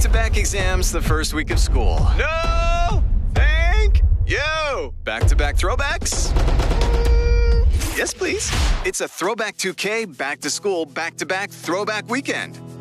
Back-to-back exams the first week of school. No! Thank you! Back-to-back throwbacks? Yes, please. It's a Throwback 2K back-to-school, back-to-back throwback weekend.